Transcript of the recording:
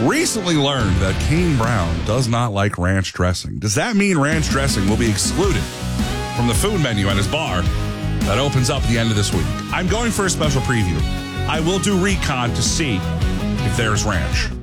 recently learned that Kane Brown does not like ranch dressing. Does that mean ranch dressing will be excluded from the food menu at his bar that opens up at the end of this week? I'm going for a special preview. I will do recon to see if there's ranch.